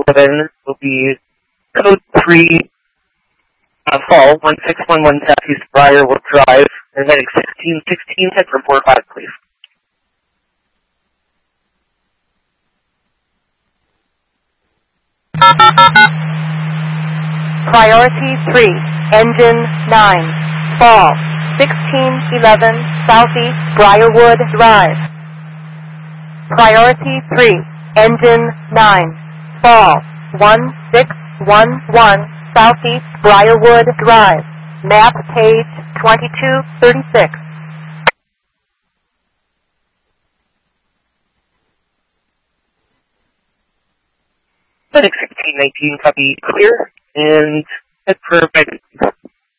7 will be code 3, fall, 1611 Southeast Briarwood Drive, and heading 1616, head for 45, please. Priority 3, engine 9, fall, 1611 Southeast Briarwood Drive. Priority 3, engine 9, fall, 1611 Southeast Briarwood Drive. Map page 2236. Heading 1619, copy clear, and head for Megan.